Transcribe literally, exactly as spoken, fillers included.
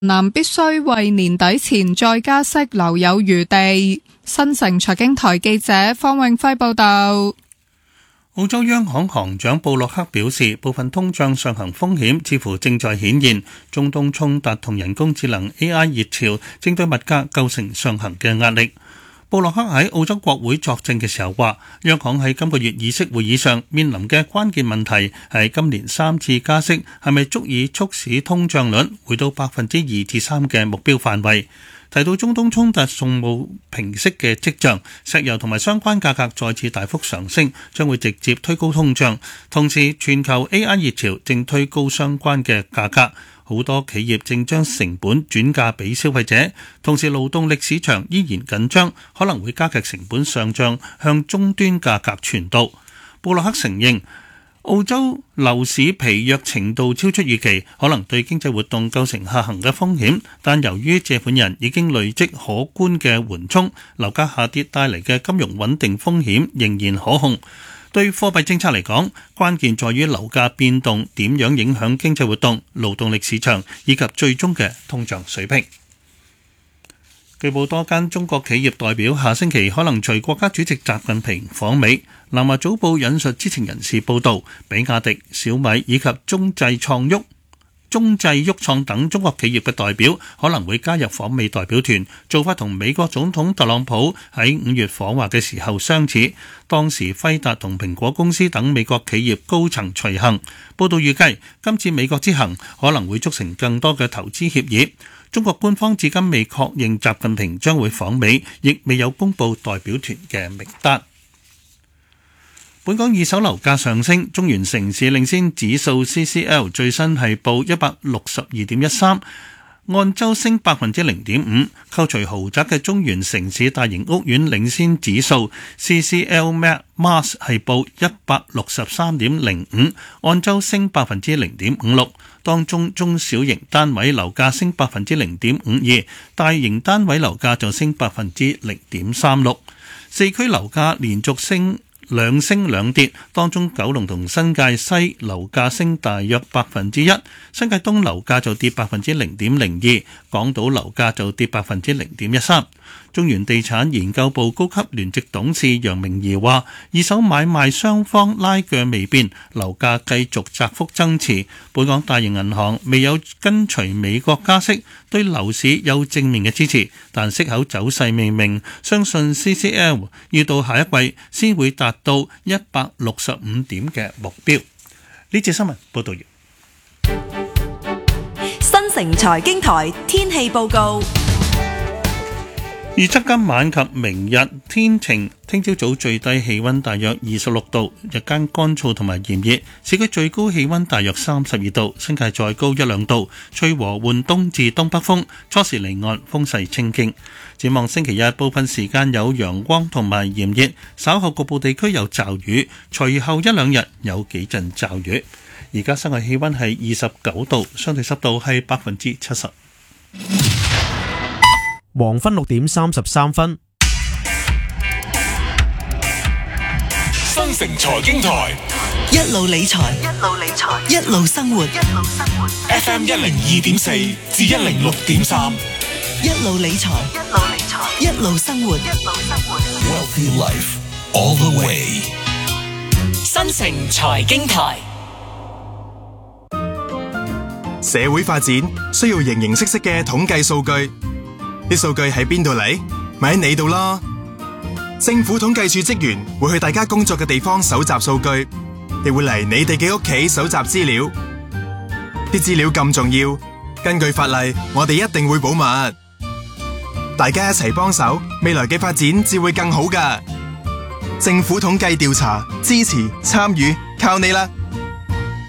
南必須為年底前再加息留有餘地。新城財經台記者方永輝報道。 澳洲央行行長布洛克表示，部分通脹上行風險似乎正在顯現，中東衝突同人工智能 A I 熱潮正對物價構成上行嘅壓力。布洛克喺澳洲國會作證嘅時候話，央行喺今個月議息會議上面臨嘅關鍵問題係今年三次加息係咪足以促使通脹率回到百分之二至三嘅目標範圍。提到中東衝突仲冇平息嘅跡象，石油同埋相關價格再次大幅上升，將會直接推高通脹。同時，全球 A I 熱潮正推高相關嘅價格，好多企業正將成本轉嫁俾消費者。同時，勞動力市場依然緊張，可能會加劇成本上漲，向終端價格傳導。布洛克承認，澳洲樓市疲弱程度超出預期，可能對經濟活動構成下行嘅風險，但由於借款人已經累積可觀嘅緩衝，樓價下跌帶嚟嘅金融穩定風險仍然可控。對貨幣政策嚟講，關鍵在於樓價變動點樣影響經濟活動、勞動力市場以及最終嘅通脹水平。據報多間中國企業代表下星期可能隨國家主席習近平訪美。南華早報引述知情人士報道，比亞迪、小米以及中製創沃、中製沃創等中國企業嘅代表可能會加入訪美代表團，做法同美國總統特朗普喺五月訪華嘅時候相似。當時輝達同蘋果公司等美國企業高層隨行。報道預計今次美國之行可能會促成更多嘅投資協議。中國官方至今未確認習近平將會訪美，亦未有公布代表團嘅名單。本港二手樓價上升，中原城市領先指數 C C L 最新係報一百六十二點一三，按周升百分之零點五。扣除豪宅嘅中原城市大型屋苑領先指數 C C L Mass 係報一百六十三點零五，按周升百分之零點五六。當中中小型單位樓價升百分之零點五二，大型單位樓價就升百分之零點三六。四區樓價連續升兩升兩跌，當中九龍同新界西樓價升大約百分之一，新界東樓價就跌百分之零點零二，港島樓價就跌百分之零點一三。中原地產研究部高級聯席董事楊明儀話，二手買賣雙方拉鋸未變，樓價繼續窄幅增持。本港大型銀行未有跟隨美國加息，對樓市有正面嘅支持，但息口走勢未明，相信 C C L 要到下一季先會達到一百六十五點嘅目標。呢節新聞報道完。 新城財經台天氣報告。 預測今晚及明日天晴，聽朝早最低氣溫大約二十六度，日間乾燥同埋炎熱，市區最高氣溫大約三十二度，新界再高一兩度，吹和緩東至東北風，初時離岸風勢清勁。展望星期日部分時間有陽光同埋炎熱，稍後局部地區有驟雨，隨後一兩日有幾陣驟雨。而家室外氣溫係二十九度，相對濕度係百分之七十。 黃昏六點三十三分， 新城財經台一路理財，一路理財，一路生活，一路生活。 F M 一零二點四至一零六點三， 一路理財，一路理財，一路生活，一路生活。 Wealthy Life all the way。 新城財經台。 社會發展需要形形色色嘅統計數據。啲數據喺邊度嚟？咪喺你度咯！政府統計處職員會去大家工作嘅地方搜集數據，亦會嚟你哋嘅屋企搜集資料。啲資料咁重要，根據法例，我哋一定會保密。大家一齊幫手，未來嘅發展至會更好㗎。政府統計調查，支持參與，靠你啦！